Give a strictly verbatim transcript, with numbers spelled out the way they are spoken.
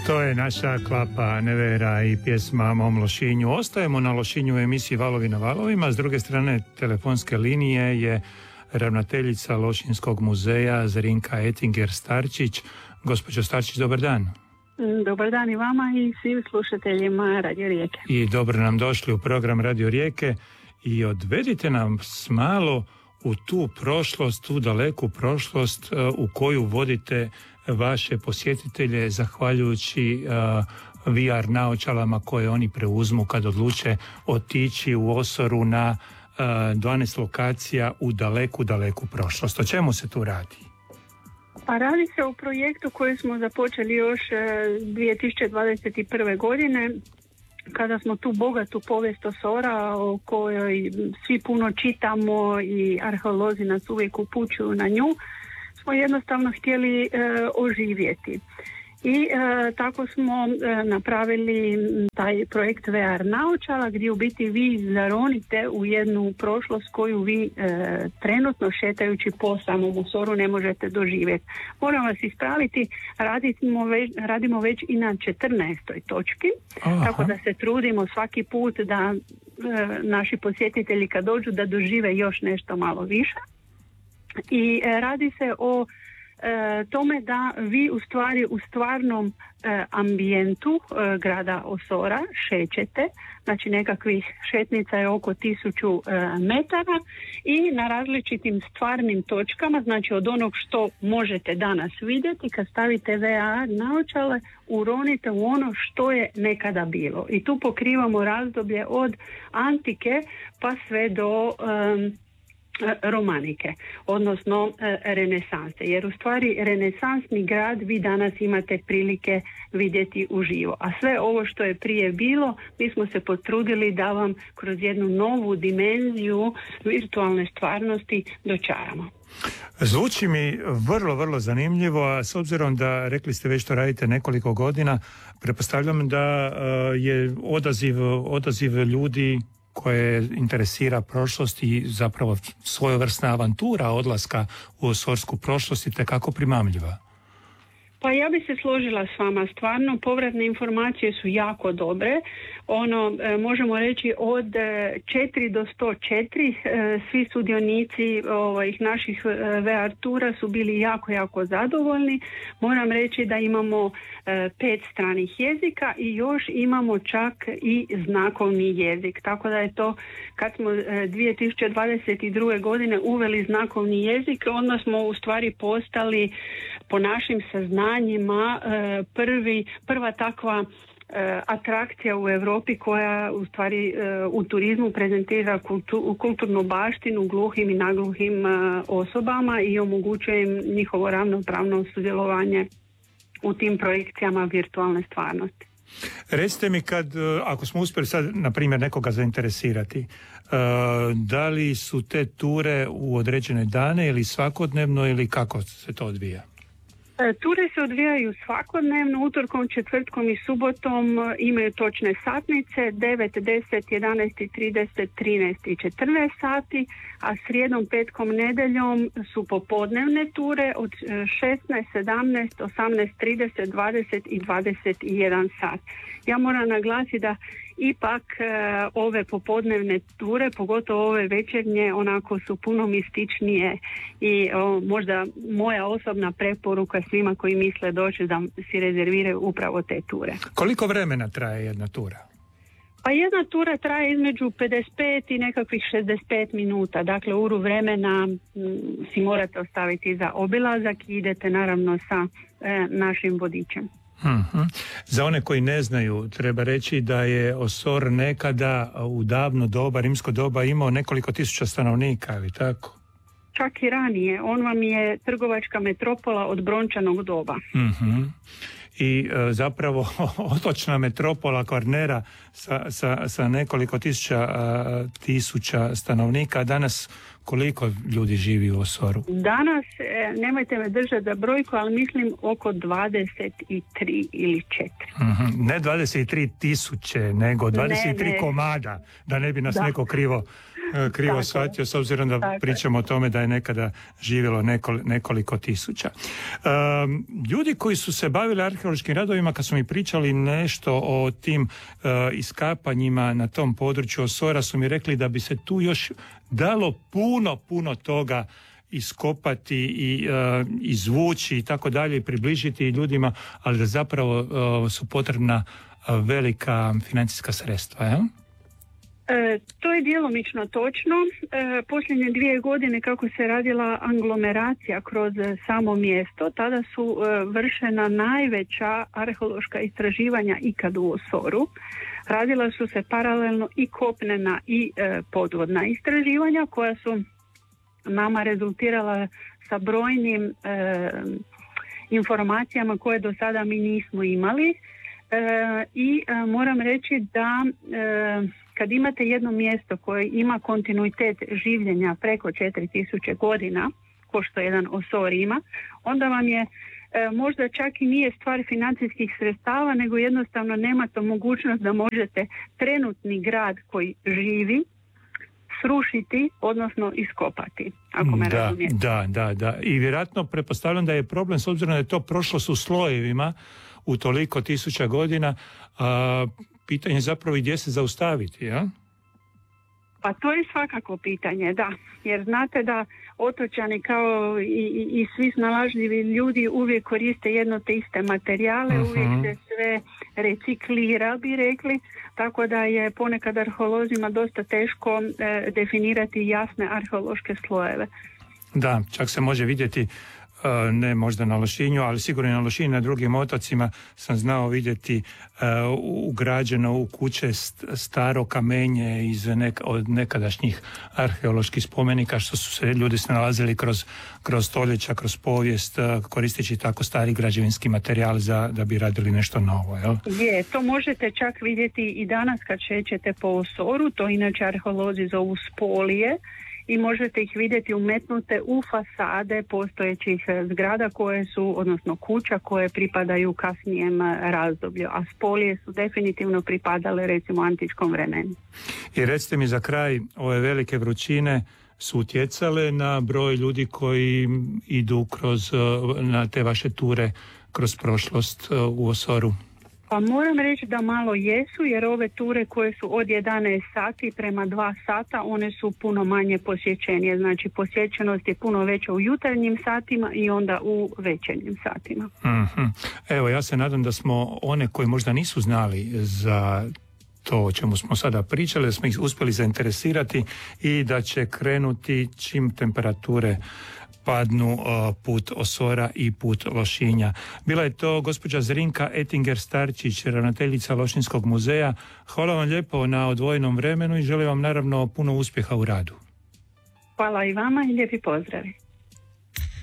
To je naša Klapa Nevera i pjesma Mom Lošinju. Ostajemo na Lošinju u emisiji Valovi na valovima. S druge strane telefonske linije je ravnateljica Lošinjskog muzeja Zrinka Etinger-Starčić. Gospođo Starčić, dobar dan. Dobar dan i vama i svim slušateljima Radio Rijeke. I dobro nam došli u program Radio Rijeke i odvedite nam malo u tu prošlost, tu daleku prošlost u koju vodite vaše posjetitelje zahvaljujući uh, V R naočalama koje oni preuzmu kad odluče otići u Osoru na uh, dvanaest lokacija u daleku, daleku prošlost. O čemu se tu radi? Pa radi se o projektu koji smo započeli još dvije tisuće dvadeset prve. godine, kada smo tu bogatu povijest Osora o kojoj svi puno čitamo i arheolozi nas uvijek upućuju na nju, smo jednostavno htjeli e, oživjeti. I e, tako smo e, napravili taj projekt V R naočala gdje u biti vi zaronite u jednu prošlost koju vi e, trenutno šetajući po samom Osoru ne možete doživjeti. Moram vas ispraviti, radimo već, radimo već i na četrnaestoj točki, Aha. tako da se trudimo svaki put da e, naši posjetitelji kad dođu da dožive još nešto malo više. I e, radi se o e, tome da vi u stvari u stvarnom e, ambijentu e, grada Osora šećete, znači nekakvih šetnica je oko tisuću e, metara i na različitim stvarnim točkama, znači od onog što možete danas vidjeti, kad stavite V R naočale, uronite u ono što je nekada bilo. I tu pokrivamo razdoblje od antike pa sve do e, romanike, odnosno e, renesanse, jer u stvari renesansni grad vi danas imate prilike vidjeti uživo, a sve ovo što je prije bilo mi smo se potrudili da vam kroz jednu novu dimenziju virtualne stvarnosti dočaramo. Zvuči mi vrlo, vrlo zanimljivo, a s obzirom da rekli ste već to radite nekoliko godina, pretpostavljam da uh, je odaziv, odaziv ljudi koje interesira prošlost i zapravo svojevrsna avantura odlaska u osorsku prošlost i tekako primamljiva. Pa ja bi se složila s vama, stvarno povratne informacije su jako dobre. Ono, e, možemo reći od četiri do sto četiri e, svi sudionici ovih naših e, V R tura su bili jako, jako zadovoljni. Moram reći da imamo e, pet stranih jezika i još imamo čak i znakovni jezik. Tako da je to, kad smo e, dvije tisuće dvadeset druge. godine uveli znakovni jezik, onda smo u stvari postali po našim saznanjima prvi, prva takva atrakcija u Europi koja u stvari u turizmu prezentira kultu, kulturnu baštinu gluhim i nagluhim osobama i omogućuje im njihovo ravnopravno sudjelovanje u tim projekcijama virtualne stvarnosti. Recite mi kad, ako smo uspjeli sad, na primjer, nekoga zainteresirati, da li su te ture u određene dane ili svakodnevno ili kako se to odvija? Ture se odvijaju svakodnevno, utorkom, četvrtkom i subotom imaju točne satnice, devet, deset, jedanaest, trideset, trinaest i četrnaest sati, a srijedom, petkom, nedeljom su popodnevne ture od šesnaest, sedamnaest, osamnaest, trideset, dvadeset i dvadeset jedan sat. Ja moram naglasiti da ipak e, ove popodnevne ture, pogotovo ove večernje, onako su puno mističnije i o, možda moja osobna preporuka svima koji misle doći da si rezerviraju upravo te ture. Koliko vremena traje jedna tura? Pa jedna tura traje između pedeset pet i nekakvih šezdeset pet minuta. Dakle, uru vremena m, si morate ostaviti za obilazak i idete naravno sa e, našim vodičem. Mm-hmm. Za one koji ne znaju, treba reći da je Osor nekada u davno doba, rimsko doba, imao nekoliko tisuća stanovnika, ali tako? Čak i ranije. On vam je trgovačka metropola od brončanog doba. Mm-hmm. I e, zapravo otočna metropola Kvarnera sa, sa, sa nekoliko tisuća, a, tisuća stanovnika. Danas koliko ljudi živi u Osoru? Danas, e, nemojte me držati za brojku, ali mislim oko dvadeset tri ili četiri. Mm-hmm. Ne dvadeset tri tisuće, nego dvadeset tri ne, ne. komada, da ne bi nas da. neko krivo krivo Tako shvatio, s obzirom da Tako pričamo o tome da je nekada živjelo nekol, nekoliko tisuća. Um, ljudi koji su se bavili arheološkim radovima, kad su mi pričali nešto o tim uh, iskapanjima na tom području Osora, su mi rekli da bi se tu još dalo puno, puno toga iskopati i uh, izvući i tako dalje i približiti ljudima, ali da zapravo uh, su potrebna uh, velika financijska sredstva, jel? E, to je djelomično točno. E, posljednje dvije godine kako se radila aglomeracija kroz samo mjesto, tada su e, vršena najveća arheološka istraživanja ikad u Osoru. Radila su se paralelno i kopnena i e, podvodna istraživanja koja su nama rezultirala sa brojnim e, informacijama koje do sada mi nismo imali. E, I e, moram reći da e, kad imate jedno mjesto koje ima kontinuitet življenja preko četiri tisuće godina, ko što jedan Osor ima, onda vam je e, možda čak i nije stvar financijskih sredstava, nego jednostavno nemate mogućnost da možete trenutni grad koji živi srušiti, odnosno iskopati, ako me da, razumijete. Da, da, da. I vjerojatno pretpostavljam da je problem, s obzirom da je to prošlo su slojevima u toliko tisuća godina, a pitanje je zapravo i gdje se zaustaviti, ja? Pa to je svakako pitanje, da. Jer znate da otočani kao i, i, i svi snalažljivi ljudi uvijek koriste jedno te iste materijale, uh-huh. uvijek se sve reciklira, bi rekli, tako da je ponekad arheolozima dosta teško e, definirati jasne arheološke slojeve. Da, čak se može vidjeti, ne možda na Lošinju, ali sigurno na Lošinju, na drugim otocima sam znao vidjeti uh, ugrađeno u kuće staro kamenje iz neka, od nekadašnjih arheoloških spomenika, što su se ljudi snalazili kroz, kroz stoljeća, kroz povijest, uh, koristeći tako stari građevinski materijal za, da bi radili nešto novo, jel? Je, to možete čak vidjeti i danas kad šećete po Osoru, to inače arheolozi zovu spolije, i možete ih vidjeti umetnute u fasade postojećih zgrada koje su, odnosno kuća koje pripadaju kasnijem razdoblju, a spolije su definitivno pripadale recimo antičkom vremenu. I recite mi za kraj, ove velike vrućine su utjecale na broj ljudi koji idu kroz, na te vaše ture kroz prošlost u Osoru? Pa moram reći da malo jesu, jer ove ture koje su od jedanaest sati prema dva sata, one su puno manje posjećenije. Znači posjećenost je puno veća u jutarnjim satima i onda u večernjim satima. Mm-hmm. Evo, ja se nadam da smo one koji možda nisu znali za to o čemu smo sada pričali, da smo ih uspjeli zainteresirati i da će krenuti čim temperature padnu put Osora i put Lošinja. Bila je to gospođa Zrinka Etinger-Starčić, ravnateljica Lošinjskog muzeja. Hvala vam lijepo na odvojenom vremenu i želim vam naravno puno uspjeha u radu. Hvala i vama i lijepi pozdravi.